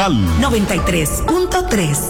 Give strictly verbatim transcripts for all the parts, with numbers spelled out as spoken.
Capital. noventa y tres punto tres.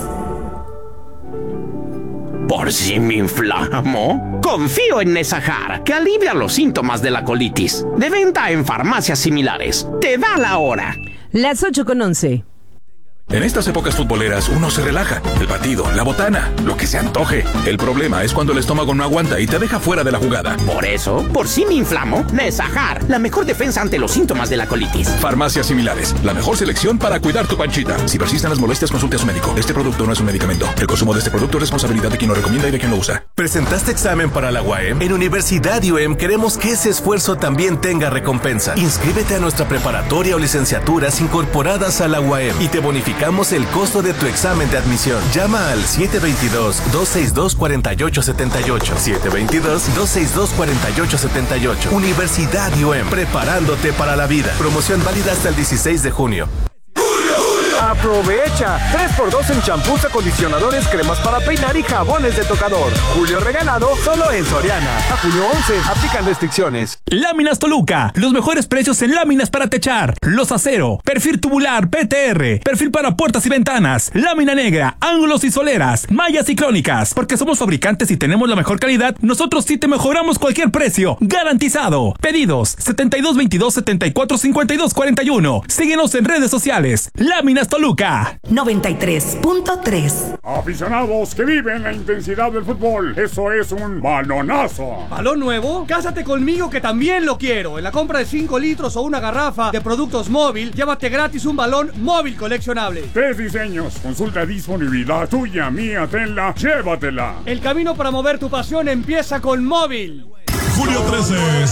¿Por si me inflamo? Confío en Nesajar, que alivia los síntomas de la colitis. De venta en farmacias similares. Te da la hora. Las ocho con once. En estas épocas futboleras uno se relaja. El partido, la botana, lo que se antoje. El problema es cuando el estómago no aguanta y te deja fuera de la jugada. Por eso, por si me inflamo, Nesajar, la mejor defensa ante los síntomas de la colitis. Farmacias similares, la mejor selección para cuidar tu panchita. Si persisten las molestias, consulte a su médico. Este producto no es un medicamento. El consumo de este producto es responsabilidad de quien lo recomienda y de quien lo usa. ¿Presentaste examen para la U A M? En Universidad U E M queremos que ese esfuerzo también tenga recompensa. Inscríbete a nuestra preparatoria o licenciaturas incorporadas a la U A M y te bonificamos el costo de tu examen de admisión. Llama al siete dos dos, dos seis dos, cuatro ocho siete ocho. siete dos dos, dos seis dos, cuatro ocho siete ocho. Universidad U E M, preparándote para la vida. Promoción válida hasta el dieciséis de junio. ¡Aprovecha! tres por dos en champús, acondicionadores, cremas para peinar y jabones de tocador. Julio regalado solo en Soriana. A junio once, aplican restricciones. Láminas Toluca, los mejores precios en láminas para techar, los acero, perfil tubular P T R, perfil para puertas y ventanas, lámina negra, ángulos y soleras, mallas y crónicas. Porque somos fabricantes y tenemos la mejor calidad, nosotros sí te mejoramos cualquier precio, garantizado. Pedidos setenta y dos veintidós, setenta y cuatro cincuenta y dos cuarenta y uno. Síguenos en redes sociales. Láminas Toluca. noventa y tres punto tres. Aficionados que viven la intensidad del fútbol, eso es un balonazo. ¿Balón nuevo? Cásate conmigo que también lo quiero. En la compra de cinco litros o una garrafa de productos móvil, llévate gratis un balón móvil coleccionable. Tres diseños, consulta disponibilidad tuya, mía, tenla, llévatela. El camino para mover tu pasión empieza con móvil. Julio trece,